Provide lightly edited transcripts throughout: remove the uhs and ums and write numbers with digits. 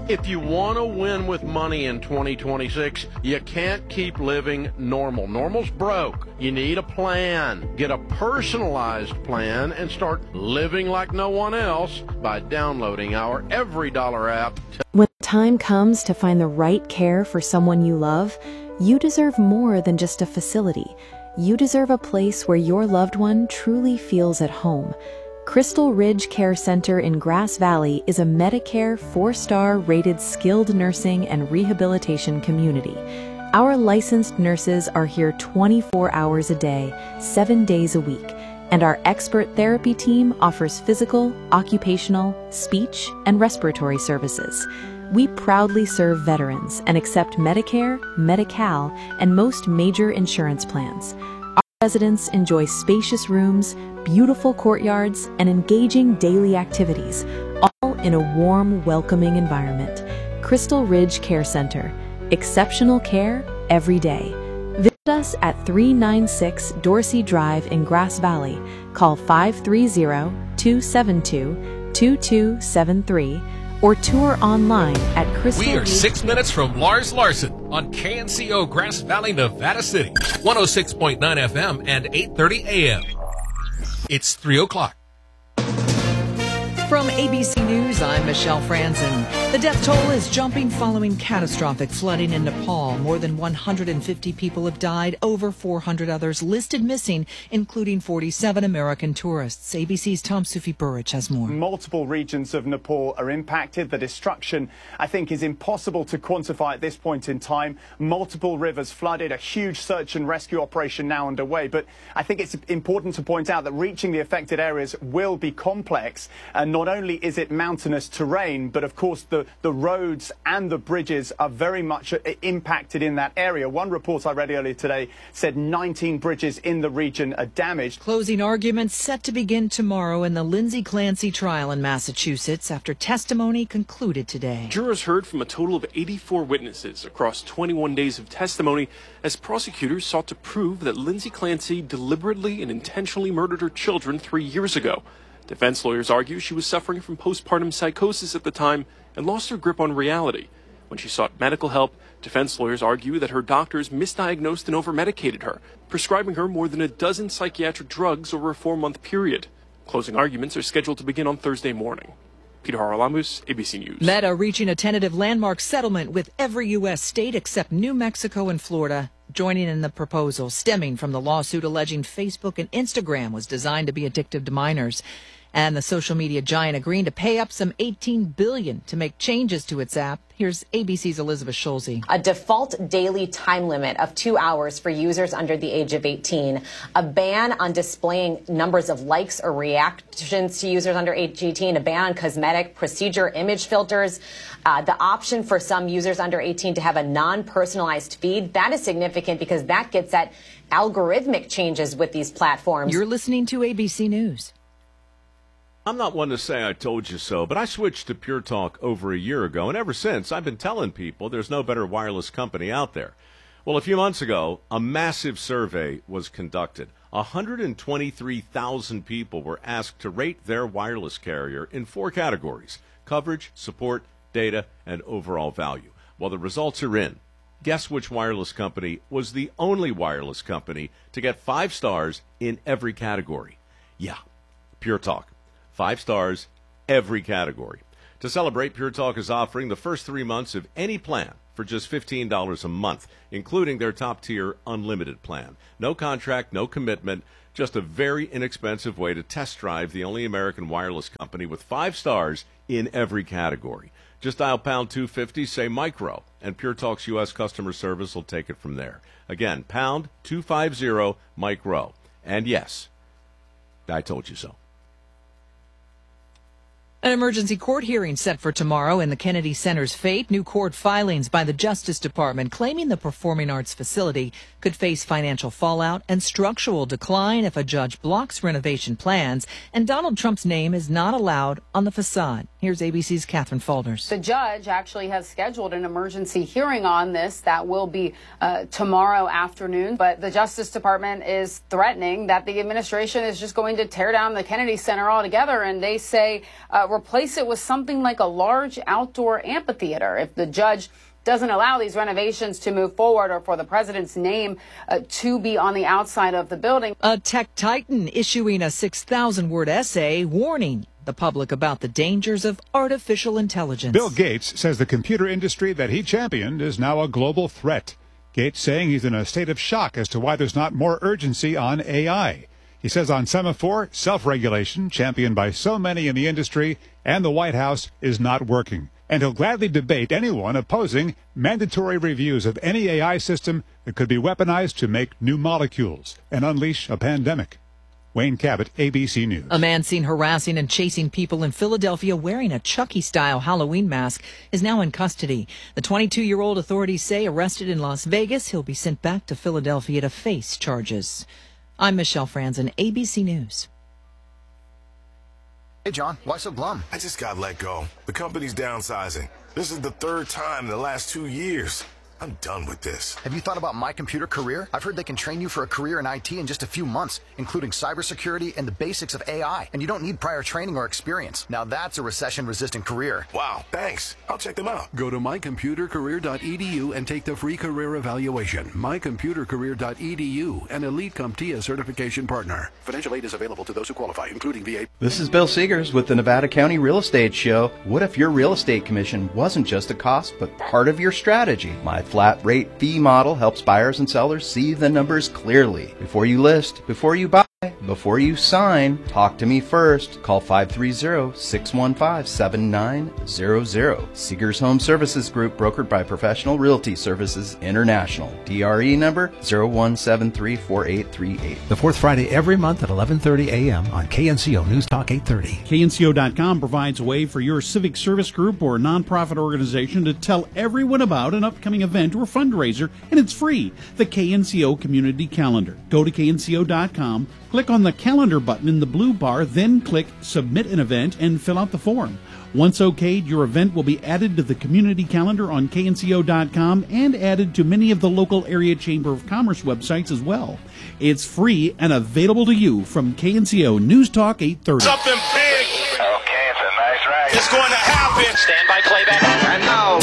If you want to win with money in 2026, you can't keep living normal. Normal's broke. You need a plan. Get a personalized plan and start living like no one else by downloading our Every Dollar app. When the time comes to find the right care for someone you love, you deserve more than just a facility. You deserve a place where your loved one truly feels at home. Crystal Ridge Care Center in Grass Valley is a Medicare 4-star rated skilled nursing and rehabilitation community. Our licensed nurses are here 24 hours a day, 7 days a week, and our expert therapy team offers physical, occupational, speech, and respiratory services. We proudly serve veterans and accept Medicare, Medi-Cal, and most major insurance plans. Our residents enjoy spacious rooms, beautiful courtyards, and engaging daily activities, all in a warm, welcoming environment. Crystal Ridge Care Center. Exceptional care every day. Visit us at 396 Dorsey Drive in Grass Valley. Call 530-272-2273 or tour online at Crystal We are Ridge 6 minutes from Lars Larson on KNCO Grass Valley, Nevada City, 106.9 FM and 8:30 AM. It's 3 o'clock. From ABC News, I'm Michelle Franzen. The death toll is jumping following catastrophic flooding in Nepal. More than 150 people have died, over 400 others listed missing, including 47 American tourists. ABC's Tom Sufi-Burrich has more. Multiple regions of Nepal are impacted. The destruction, I think, is impossible to quantify at this point in time. Multiple rivers flooded, a huge search and rescue operation now underway. But I think it's important to point out that reaching the affected areas will be complex. And not only is it mountainous terrain, but of course the roads and the bridges are very much impacted in that area. One report I read earlier today said 19 bridges in the region are damaged. Closing arguments set to begin tomorrow in the Lindsay Clancy trial in Massachusetts after testimony concluded today. Jurors heard from a total of 84 witnesses across 21 days of testimony as prosecutors sought to prove that Lindsay Clancy deliberately and intentionally murdered her children 3 years ago. Defense lawyers argue she was suffering from postpartum psychosis at the time and lost her grip on reality. When she sought medical help, defense lawyers argue that her doctors misdiagnosed and overmedicated her, prescribing her more than a dozen psychiatric drugs over a 4-month period. Closing arguments are scheduled to begin on Thursday morning. Peter Haralamus, ABC News. Meta reaching a tentative landmark settlement with every U.S. state except New Mexico and Florida, joining in the proposal stemming from the lawsuit alleging Facebook and Instagram was designed to be addictive to minors. And the social media giant agreeing to pay up some $18 billion to make changes to its app. Here's ABC's Elizabeth Schulze. A default daily time limit of 2 hours for users under the age of 18. A ban on displaying numbers of likes or reactions to users under age 18. A ban on cosmetic procedure image filters. The option for some users under 18 to have a non-personalized feed. That is significant because that gets at algorithmic changes with these platforms. You're listening to ABC News. I'm not one to say I told you so, but I switched to Pure Talk over a year ago, and ever since I've been telling people there's no better wireless company out there. Well, a few months ago, a massive survey was conducted. 123,000 people were asked to rate their wireless carrier in 4 categories: coverage, support, data, and overall value. Well, the results are in. Guess which wireless company was the only wireless company to get 5 stars in every category? Yeah, Pure Talk. 5 stars, every category. To celebrate, Pure Talk is offering the first 3 months of any plan for just $15 a month, including their top-tier unlimited plan. No contract, no commitment, just a very inexpensive way to test drive the only American wireless company with 5 stars in every category. Just dial pound 250, say micro, and Pure Talk's U.S. customer service will take it from there. Again, pound 250, micro. And yes, I told you so. An emergency court hearing set for tomorrow in the Kennedy Center's fate. New court filings by the Justice Department claiming the performing arts facility could face financial fallout and structural decline if a judge blocks renovation plans and Donald Trump's name is not allowed on the facade. Here's ABC's Catherine Falders. The judge actually has scheduled an emergency hearing on this that will be tomorrow afternoon. But the Justice Department is threatening that the administration is just going to tear down the Kennedy Center altogether. And they say replace it with something like a large outdoor amphitheater. If the judge doesn't allow these renovations to move forward or for the president's name to be on the outside of the building. A tech titan issuing a 6,000-word essay warning the public about the dangers of artificial intelligence. Bill Gates says the computer industry that he championed is now a global threat. Gates saying he's in a state of shock as to why there's not more urgency on AI. He says on Semaphore, self-regulation, championed by so many in the industry and the White House, is not working. And he'll gladly debate anyone opposing mandatory reviews of any AI system that could be weaponized to make new molecules and unleash a pandemic. Wayne Cabot, ABC News. A man seen harassing and chasing people in Philadelphia wearing a Chucky-style Halloween mask is now in custody. The 22-year-old, authorities say, arrested in Las Vegas. He'll be sent back to Philadelphia to face charges. I'm Michelle Franzen, ABC News. Hey, John, why so glum? I just got let go. The company's downsizing. This is the third time in the last 2 years. I'm done with this. Have you thought about My Computer Career? I've heard they can train you for a career in IT in just a few months, including cybersecurity and the basics of AI. And you don't need prior training or experience. Now that's a recession-resistant career. Wow, thanks. I'll check them out. Go to mycomputercareer.edu and take the free career evaluation. mycomputercareer.edu, an Elite CompTIA certification partner. Financial aid is available to those who qualify, including VA. This is Bill Seegers with the Nevada County Real Estate Show. What if your real estate commission wasn't just a cost, but part of your strategy? My flat rate fee model helps buyers and sellers see the numbers clearly. Before you list, before you buy, before you sign, talk to me first. Call 530-615-7900. Seegers Home Services Group, brokered by Professional Realty Services International. DRE number 01734838. The fourth Friday every month at 11:30 a.m. on KNCO News Talk 830. KNCO.com provides a way for your civic service group or nonprofit organization to tell everyone about an upcoming event or fundraiser, and it's free. The KNCO Community Calendar. Go to KNCO.com, click on the calendar button in the blue bar, then click Submit an Event and fill out the form. Once okayed, your event will be added to the community calendar on KNCO.com and added to many of the local area Chamber of Commerce websites as well. It's free and available to you from KNCO News Talk 830. Something big. Okay, it's a nice ride. It's going to happen. Stand by playback. And now,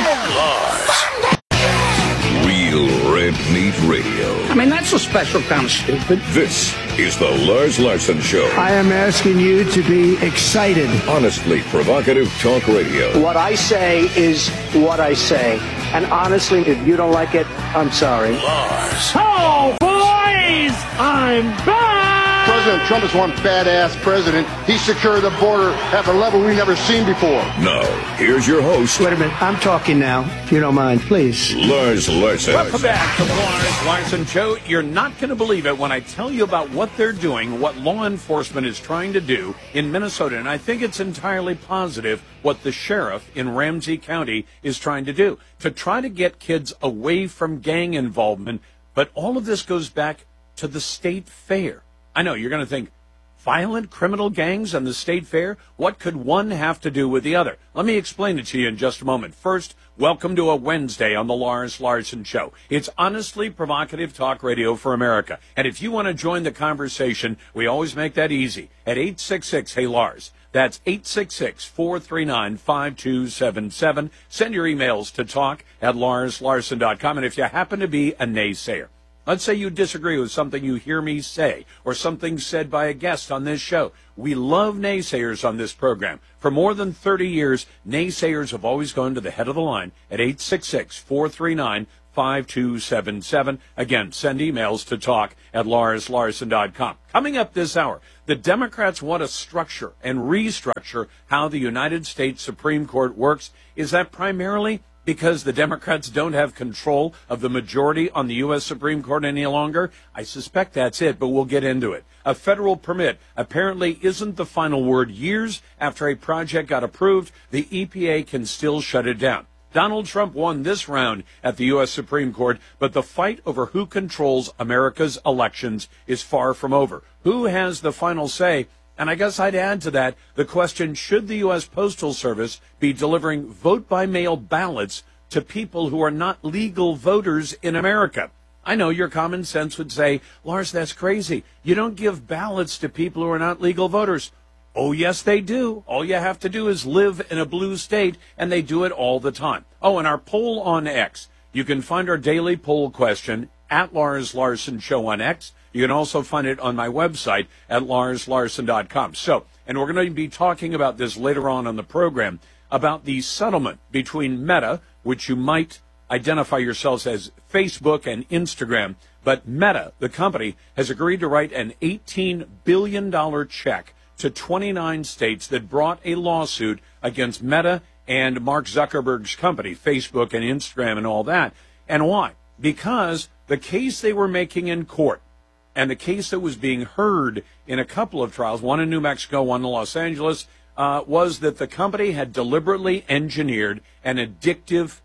Real Red Meat Radio. I mean, that's a special kind of stupid. This is the Lars Larson Show. I am asking you to be excited. Honestly provocative talk radio. What I say is what I say. And honestly, if you don't like it, I'm sorry. Lars. Oh, boys! I'm back! President Trump is one badass president. He secured the border at a level we've never seen before. Now, here's your host. Wait a minute. I'm talking now, if you don't mind, please. Lars Larson. Welcome back to the Lars Larson Show. You're not going to believe it when I tell you about what they're doing, what law enforcement is trying to do in Minnesota. And I think it's entirely positive what the sheriff in Ramsey County is trying to do, to try to get kids away from gang involvement. But all of this goes back to the state fair. I know you're going to think, violent criminal gangs and the state fair? What could one have to do with the other? Let me explain it to you in just a moment. First, welcome to a Wednesday on the Lars Larson Show. It's honestly provocative talk radio for America. And if you want to join the conversation, we always make that easy at 866-HEY-LARS. That's 866-439-5277. Send your emails to talk@LarsLarson.com. And if you happen to be a naysayer, let's say you disagree with something you hear me say or something said by a guest on this show. We love naysayers on this program. For more than 30 years, naysayers have always gone to the head of the line at 866-439-5277. Again, send emails to talk@LarsLarson.com. Coming up this hour, the Democrats want to structure and restructure how the United States Supreme Court works. Is that primarily because the Democrats don't have control of the majority on the U.S. Supreme Court any longer? I suspect that's it, but we'll get into it. A federal permit apparently isn't the final word. Years after a project got approved, the EPA can still shut it down. Donald Trump won this round at the U.S. Supreme Court, but the fight over who controls America's elections is far from over. Who has the final say And I guess I'd add to that the question, should the U.S. Postal Service be delivering vote-by-mail ballots to people who are not legal voters in America? I know your common sense would say, Lars, that's crazy. You don't give ballots to people who are not legal voters. Oh, yes, they do. All you have to do is live in a blue state, and they do it all the time. Oh, and our poll on X. You can find our daily poll question at Lars Larson Show on X. You can also find it on my website at larslarson.com. So, and we're going to be talking about this later on the program, about the settlement between Meta, which you might identify yourselves as Facebook and Instagram, but Meta, the company, has agreed to write an $18 billion check to 29 states that brought a lawsuit against Meta and Mark Zuckerberg's company, Facebook and Instagram and all that. And why? Because the case they were making in court and the case that was being heard in a couple of trials, one in New Mexico, one in Los Angeles, was that the company had deliberately engineered an addictive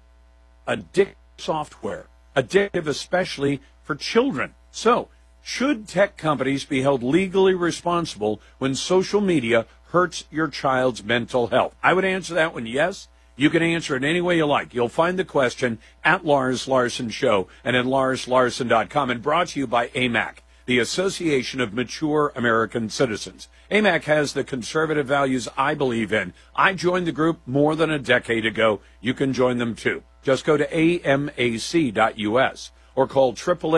software, addictive especially for children. So, should tech companies be held legally responsible when social media hurts your child's mental health? I would answer that one yes. You can answer it any way you like. You'll find the question at Lars Larson Show and at larslarson.com, and brought to you by AMAC, the Association of Mature American Citizens. AMAC has the conservative values I believe in. I joined the group more than a decade ago. You can join them too. Just go to amac.us or call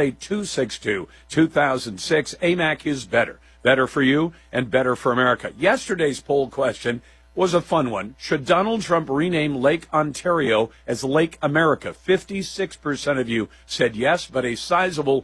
888-262-2006. AMAC is better. Better for you and better for America. Yesterday's poll question was a fun one. Should Donald Trump rename Lake Ontario as Lake America? 56% of you said yes, but a sizable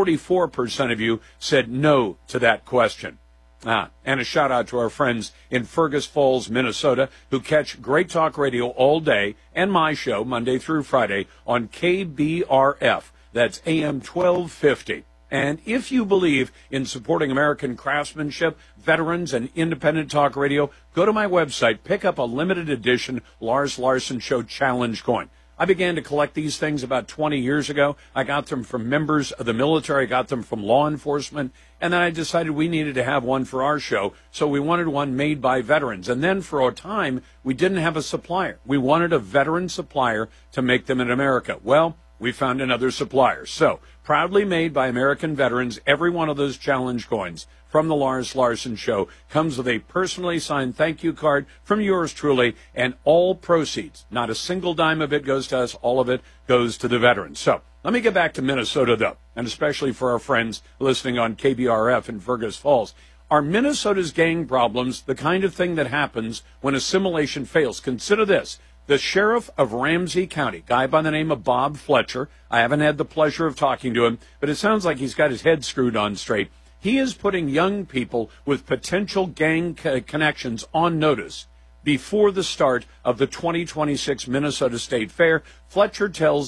44% of you said no to that question. And a shout out to our friends in Fergus Falls, Minnesota, who catch Great Talk Radio all day and my show Monday through Friday on KBRF. That's AM 1250. And if you believe in supporting American craftsmanship, veterans, and independent talk radio, go to my website, pick up a limited edition Lars Larson Show Challenge coin. I began to collect these things about 20 years ago. I got them from members of the military, got them from law enforcement, and then I decided we needed to have one for our show, so we wanted one made by veterans. And then for a time, we didn't have a supplier. We wanted a veteran supplier to make them in America. Well, we found another supplier. So, proudly made by American veterans, every one of those challenge coins from the Lars Larson Show comes with a personally signed thank you card from yours truly, and all proceeds, not a single dime of it goes to us, all of it goes to the veterans. So, let me get back to Minnesota, though, and especially for our friends listening on KBRF in Fergus Falls. Are Minnesota's gang problems the kind of thing that happens when assimilation fails? Consider this. The sheriff of Ramsey County, guy by the name of Bob Fletcher, I haven't had the pleasure of talking to him, but it sounds like he's got his head screwed on straight. He is putting young people with potential gang connections on notice before the start of the 2026 Minnesota State Fair. Fletcher tells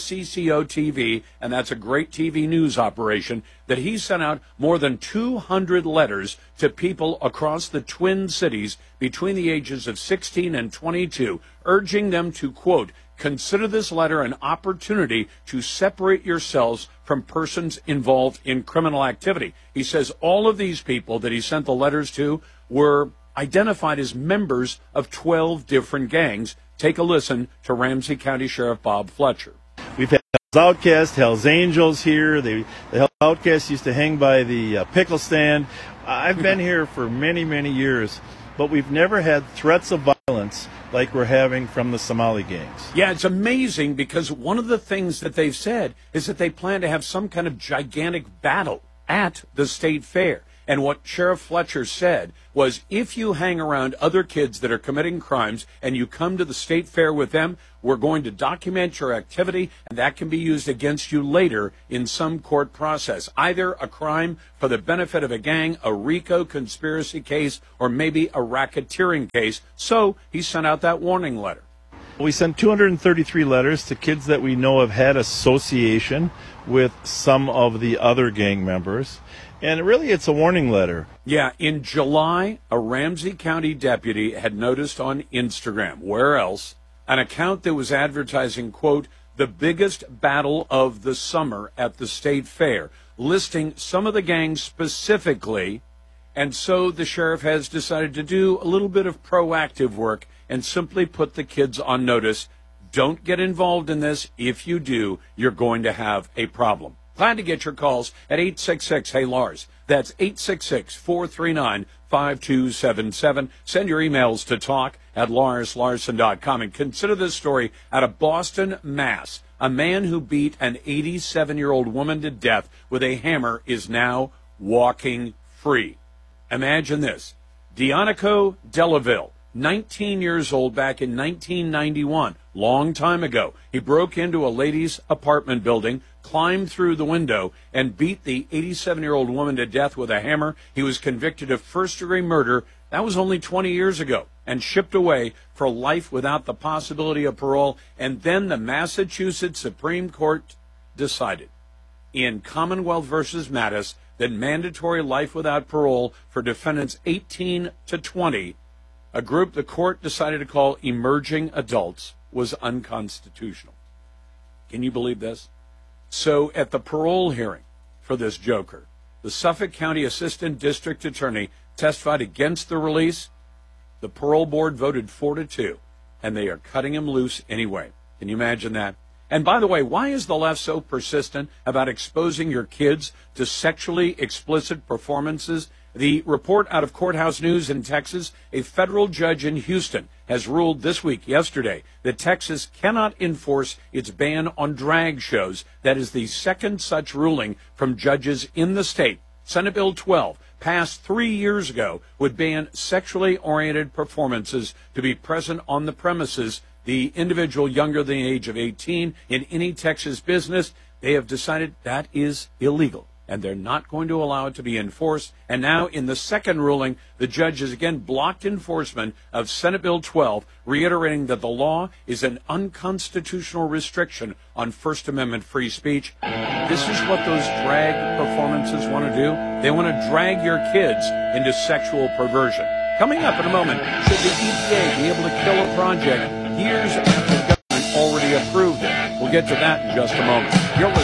WCCO-TV, and that's a great TV news operation, that he sent out more than 200 letters to people across the Twin Cities between the ages of 16 and 22, urging them to, quote, consider this letter an opportunity to separate yourselves from persons involved in criminal activity. He says all of these people that he sent the letters to were identified as members of 12 different gangs. Take a listen to Ramsey County Sheriff Bob Fletcher. We've had Hell's Outcasts, Hell's Angels here. The Hell's Outcasts used to hang by the pickle stand. I've been here for many, many years, but we've never had threats of violence like we're having from the Somali gangs. Yeah, it's amazing because one of the things that they've said is that they plan to have some kind of gigantic battle at the state fair. And what Sheriff Fletcher said was, if you hang around other kids that are committing crimes and you come to the state fair with them, we're going to document your activity, and that can be used against you later in some court process. Either a crime for the benefit of a gang, a RICO conspiracy case, or maybe a racketeering case. So he sent out that warning letter. We sent 233 letters to kids that we know have had association with some of the other gang members. And really, it's a warning letter. Yeah, in July, a Ramsey County deputy had noticed on Instagram, where else, an account that was advertising, quote, the biggest battle of the summer at the state fair, listing some of the gangs specifically And so the sheriff has decided to do a little bit of proactive work and simply put the kids on notice. Don't get involved in this. If you do, you're going to have a problem. Glad to get your calls at 866-HEY-LARS. That's 866-439-5277. Send your emails to talk@LarsLarson.com. And consider this story out of Boston, Mass. A man who beat an 87-year-old woman to death with a hammer is now walking free. Imagine this. Dionico Delaville, 19 years old, back in 1991, long time ago. He broke into a lady's apartment building, climbed through the window, and beat the 87-year-old woman to death with a hammer. He was convicted of first-degree murder. That was only 20 years ago, and shipped away for life without the possibility of parole. And then the Massachusetts Supreme Court decided in Commonwealth versus Mattis that mandatory life without parole for defendants 18 to 20, a group the court decided to call emerging adults, was unconstitutional. Can you believe this? So at the parole hearing for this joker, the Suffolk County Assistant District Attorney testified against the release. The parole board voted 4-2, and they are cutting him loose anyway. Can you imagine that? And by the way, why is the left so persistent about exposing your kids to sexually explicit performances? The report out of Courthouse News in Texas, a federal judge in Houston has ruled this week, yesterday, that Texas cannot enforce its ban on drag shows. That is the second such ruling from judges in the state. Senate Bill 12, passed 3 years ago, would ban sexually oriented performances to be present on the premises. The individual younger than the age of 18 in any Texas business, they have decided that is illegal, and they're not going to allow it to be enforced. And now in the second ruling, the judge has again blocked enforcement of Senate Bill 12, reiterating that the law is an unconstitutional restriction on First Amendment free speech. This is what those drag performances want to do. They want to drag your kids into sexual perversion. Coming up in a moment, should the EPA be able to kill a project years after the government already approved it? We'll get to that in just a moment. You're